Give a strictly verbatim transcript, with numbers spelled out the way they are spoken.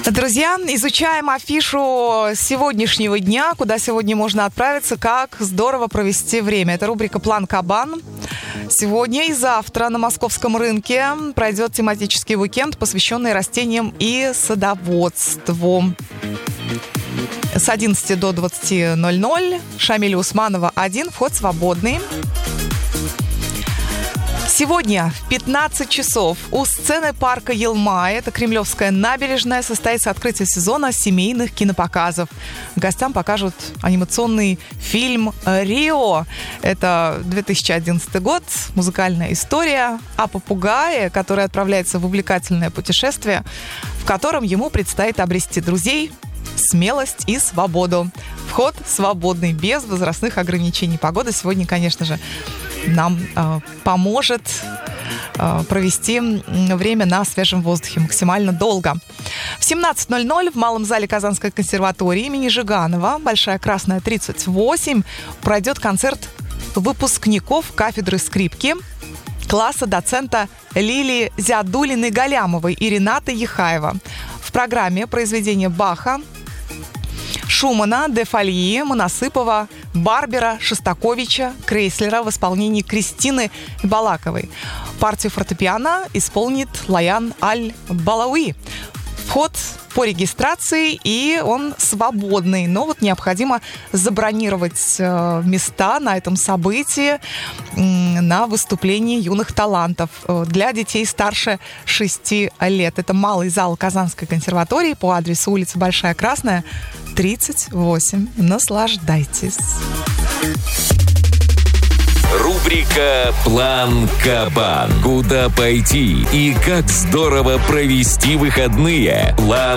Друзья, изучаем афишу сегодняшнего дня, куда сегодня можно отправиться, как здорово провести время. Это рубрика «План Кабан». Сегодня и завтра на московском рынке пройдет тематический уикенд, посвященный растениям и садоводству. С одиннадцати до двадцати ноль-ноль. Шамиля Усманова один, вход свободный. Сегодня в пятнадцать часов у сцены парка Елмай, это Кремлевская набережная, состоится открытие сезона семейных кинопоказов. Гостям покажут анимационный фильм «Рио». Это две тысячи одиннадцатый год, музыкальная история о попугае, который отправляется в увлекательное путешествие, в котором ему предстоит обрести друзей, смелость и свободу. Вход свободный, без возрастных ограничений. Погода сегодня, конечно же, нам э, поможет э, провести время на свежем воздухе максимально долго. В семнадцать ноль-ноль в Малом зале Казанской консерватории имени Жиганова, Большая Красная, тридцать восемь, пройдет концерт выпускников кафедры скрипки класса доцента Лилии Зиадулиной-Галямовой и Рената Ехаева. В программе произведения Баха, Шумана, де Фольи, Моносыпова, Барбера, Шостаковича, Крейслера в исполнении Кристины Балаковой. Партию фортепиано исполнит Лаян Аль-Балауи. Вход по регистрации, и он свободный. Но вот необходимо забронировать э, места на этом событии, э, на выступлении юных талантов э, для детей старше шести лет. Это Малый зал Казанской консерватории по адресу улица Большая Красная, тридцать восемь. Наслаждайтесь. Рубрика «План Кабан». Куда пойти и как здорово провести выходные. План